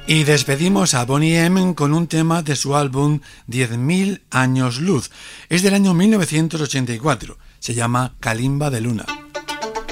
Y despedimos a Boney M. con un tema de su álbum 10.000 años luz. Es del año 1984. Se llama Calimba de Luna.